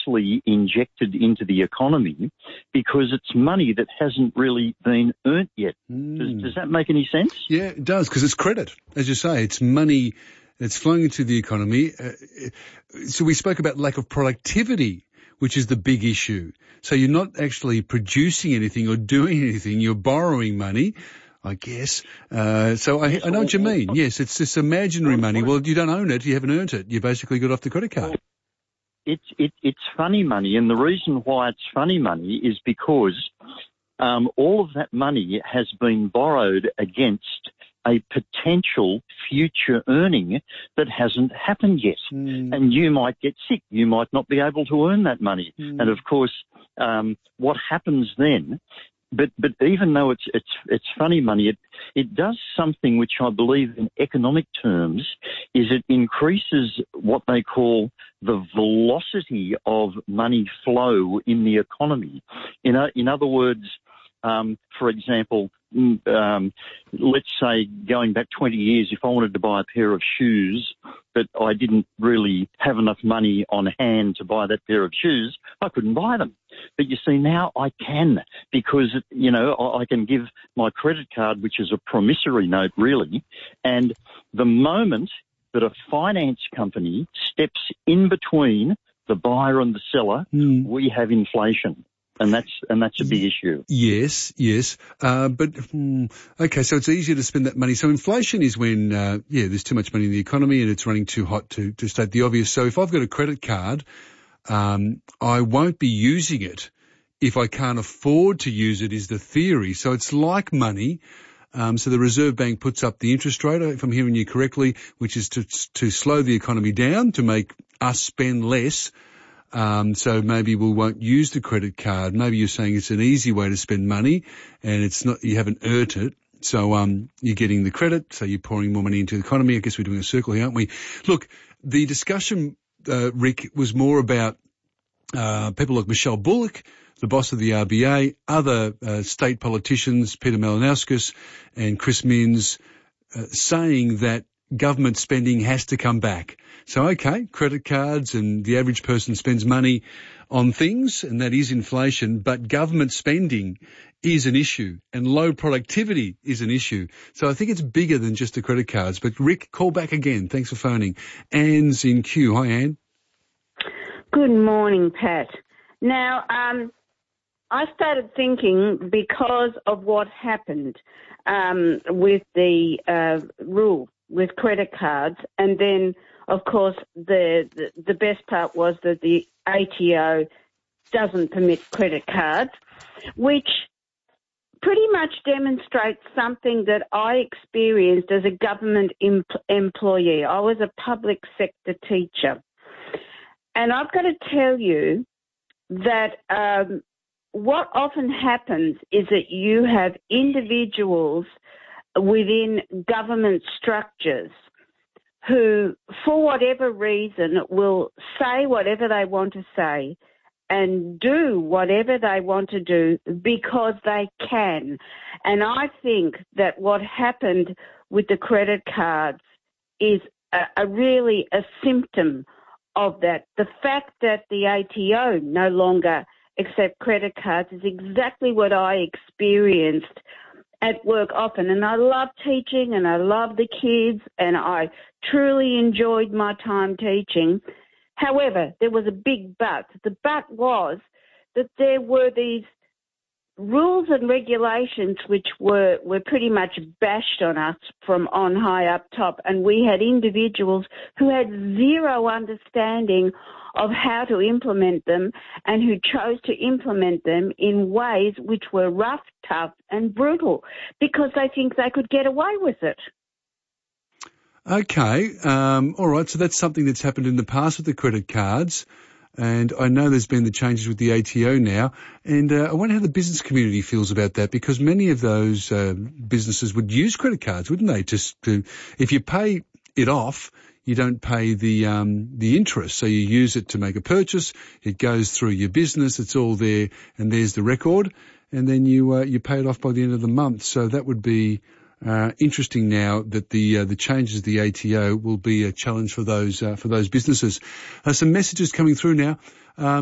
artificially injected into the economy because it's money that hasn't really been earned yet. Does that make any sense? Yeah, it does, because it's credit. As you say, it's money that's flowing into the economy. So we spoke about lack of productivity, which is the big issue. So you're not actually producing anything or doing anything. You're borrowing money, I guess. So I know what you mean. Yes, it's this imaginary money. Well, you don't own it. You haven't earned it. You basically got off the credit card. It's funny money, and the reason why it's funny money is because all of that money has been borrowed against a potential future earning that hasn't happened yet. And you might get sick. You might not be able to earn that money. And of course, what happens then? But even though it's funny money, it does something which I believe in economic terms is it increases what they call the velocity of money flow in the economy. In other words, for example, let's say going back 20 years, if I wanted to buy a pair of shoes, but I didn't really have enough money on hand to buy that pair of shoes, I couldn't buy them. But you see, now I can, because, I can give my credit card, which is a promissory note, really, and the moment that a finance company steps in between the buyer and the seller, we have inflation. And that's a big issue. Yes. Okay, so it's easier to spend that money. So inflation is when, there's too much money in the economy and it's running too hot, to state the obvious. So if I've got a credit card, I won't be using it if I can't afford to use it, is the theory. So it's like money. So the Reserve Bank puts up the interest rate, if I'm hearing you correctly, which is to slow the economy down, to make us spend less. So maybe we won't use the credit card. Maybe you're saying it's an easy way to spend money and it's not, you haven't earned it. So, you're getting the credit, so you're pouring more money into the economy. I guess we're doing a circle here, aren't we? Look, the discussion, Rick, was more about, people like Michelle Bullock, the boss of the RBA, other, state politicians, Peter Malinauskas and Chris Minns, saying that government spending has to come back. So, okay, credit cards and the average person spends money on things, and that is inflation, but government spending is an issue and low productivity is an issue. So I think it's bigger than just the credit cards. But Rick, call back again. Thanks for phoning. Anne's in queue. Hi, Anne. Good morning, Pat. Now, I started thinking, because of what happened with the rule with credit cards, and then, of course, the best part was that the ATO doesn't permit credit cards, which pretty much demonstrates something that I experienced as a government employee. I was a public sector teacher. And I've got to tell you that what often happens is that you have individuals within government structures who, for whatever reason, will say whatever they want to say and do whatever they want to do because they can. And I think that what happened with the credit cards is really a symptom of that. The fact that the ATO no longer accept credit cards is exactly what I experienced at work often. And I love teaching and I love the kids and I truly enjoyed my time teaching. However, there was a big but. The but was that there were these rules and regulations which were pretty much bashed on us from on high up top, and we had individuals who had zero understanding of how to implement them and who chose to implement them in ways which were rough, tough and brutal because they think they could get away with it. Okay. All right. So that's something that's happened in the past with the credit cards. And I know there's been the changes with the ATO now. And I wonder how the business community feels about that, because many of those businesses would use credit cards, wouldn't they? If you pay it off, you don't pay the interest. So you use it to make a purchase. It goes through your business. It's all there, and there's the record. And then you pay it off by the end of the month. So that would be interesting now that the changes to the ATO will be a challenge for those businesses. Some messages coming through now.